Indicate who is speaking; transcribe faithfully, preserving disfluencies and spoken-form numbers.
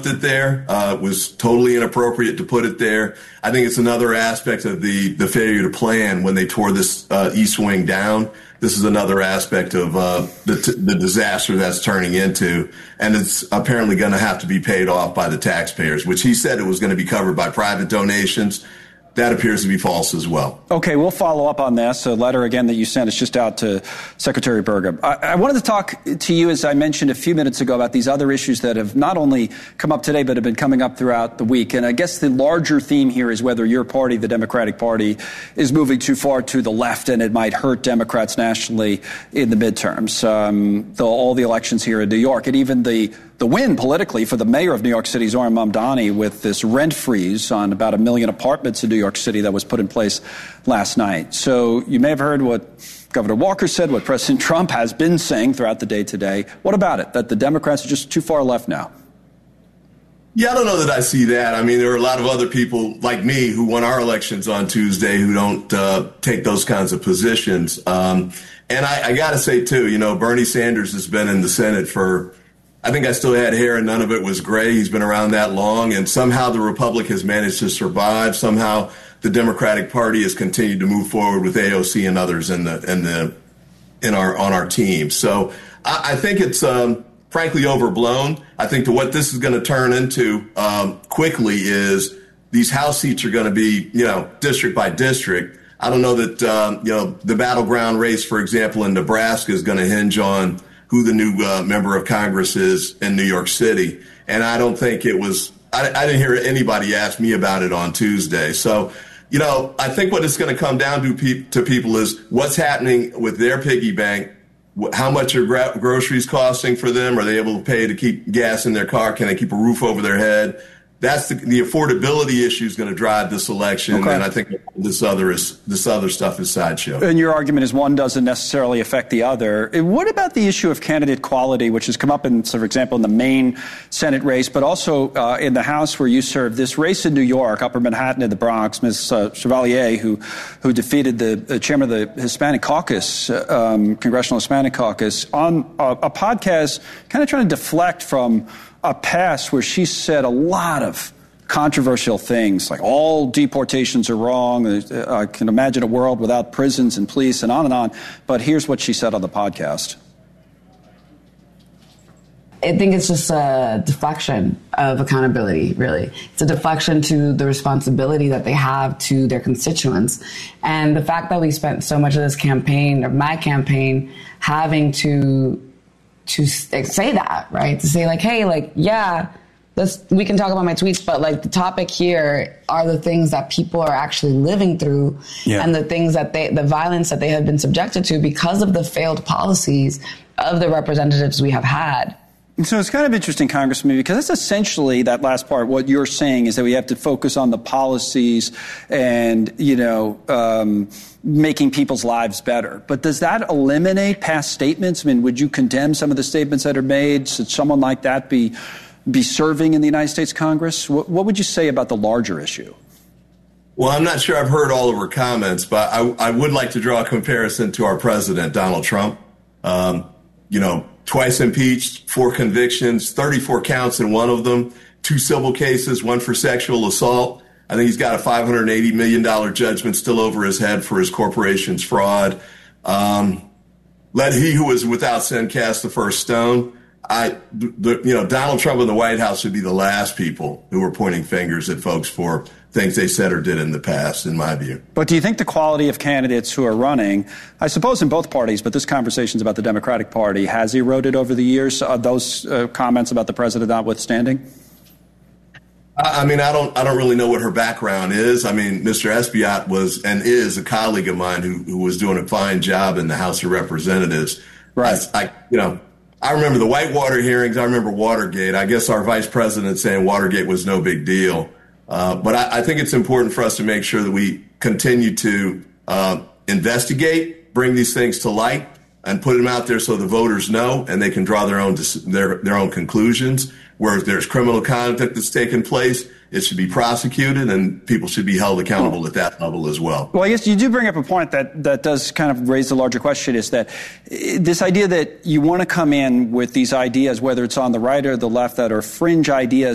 Speaker 1: it there. Uh, it was totally inappropriate to put it there. I think it's another aspect of the, the failure to plan when they tore this uh, East Wing down. This is another aspect of uh, the, t- the disaster that's turning into, and it's apparently going to have to be paid off by the taxpayers, which he said it was going to be covered by private donations. That appears to be false as well.
Speaker 2: Okay, we'll follow up on this. A letter, again, that you sent is just out to Secretary Burgum. I, I wanted to talk to you, as I mentioned a few minutes ago, about these other issues that have not only come up today, but have been coming up throughout the week. And I guess the larger theme here is whether your party, the Democratic Party, is moving too far to the left, and it might hurt Democrats nationally in the midterms. Um, the, all the elections here in New York, and even the The win politically for the mayor of New York City, Zohran Mamdani, with this rent freeze on about a million apartments in New York City that was put in place last night. So you may have heard what Governor Walker said, what President Trump has been saying throughout the day today. What about it, that the Democrats are just too far left now?
Speaker 1: Yeah, I don't know that I see that. I mean, there are a lot of other people like me who won our elections on Tuesday who don't uh, take those kinds of positions. Um, and I, I got to say, too, you know, Bernie Sanders has been in the Senate for, I think I still had hair and none of it was gray. He's been around that long, and somehow the Republic has managed to survive. Somehow the Democratic Party has continued to move forward with A O C and others in the in the in our on our team. So I, I think it's um, frankly overblown. I think that what this is going to turn into um, quickly is these House seats are going to be, you know, district by district. I don't know that um, you know the battleground race, for example, in Nebraska is going to hinge on who the new uh, member of Congress is in New York City. And I don't think it was, I, I didn't hear anybody ask me about it on Tuesday. So, you know, I think what it's going to come down to, pe- to people is what's happening with their piggy bank. How much are gra- groceries costing for them? Are they able to pay to keep gas in their car? Can they keep a roof over their head? That's the, the affordability issue is going to drive this election, okay. And I think this other is this other stuff is sideshow.
Speaker 2: And your argument is one doesn't necessarily affect the other. What about the issue of candidate quality, which has come up in, so for example, in the Maine Senate race, but also uh, in the House where you serve? This race in New York, Upper Manhattan, in the Bronx, Miz Uh, Chevalier, who who defeated the uh, chairman of the Hispanic Caucus, um, Congressional Hispanic Caucus, on a, a podcast, kind of trying to deflect from a past where she said a lot of controversial things, like all deportations are wrong. I can imagine a world without prisons and police and on and on. But here's what she said on the podcast.
Speaker 3: I think it's just a deflection of accountability, really. It's a deflection to the responsibility that they have to their constituents. And the fact that we spent so much of this campaign, or my campaign, having to to say that, right? To say like, hey, like, yeah, let's, we can talk about my tweets, but like the topic here are the things that people are actually living through, yeah. And the things that they, the violence that they have been subjected to because of the failed policies of the representatives we have had.
Speaker 2: And so it's kind of interesting, Congressman, because that's essentially that last part. What you're saying is that we have to focus on the policies and, you know, um, making people's lives better. But does that eliminate past statements? I mean, would you condemn some of the statements that are made? Should someone like that be be serving in the United States Congress? What, what would you say about the larger issue?
Speaker 1: Well, I'm not sure I've heard all of her comments, but I, I would like to draw a comparison to our president, Donald Trump. Um, you know, twice impeached, four convictions, thirty-four counts in one of them, two civil cases, one for sexual assault. I think he's got a five hundred eighty million dollars judgment still over his head for his corporation's fraud. Um, let he who is without sin cast the first stone. I, the, you know, Donald Trump in the White House should be the last people who are pointing fingers at folks for things they said or did in the past, in my view.
Speaker 2: But do you think the quality of candidates who are running, I suppose in both parties, but this conversation is about the Democratic Party, has eroded over the years, uh, those uh, comments about the president notwithstanding?
Speaker 1: I mean, I don't I don't really know what her background is. I mean, Mister Esbiat was and is a colleague of mine who, who was doing a fine job in the House of Representatives.
Speaker 2: Right.
Speaker 1: I, I, you know, I remember the Whitewater hearings. I remember Watergate. I guess our vice president saying Watergate was no big deal. Uh, but I, I think it's important for us to make sure that we continue to uh, investigate, bring these things to light, and put them out there so the voters know and they can draw their own their their own conclusions. Where if there's criminal conduct that's taken place, it should be prosecuted and people should be held accountable at that level as well.
Speaker 2: Well, I guess you do bring up a point that, that does kind of raise the larger question, is that this idea that you want to come in with these ideas, whether it's on the right or the left, that are fringe ideas,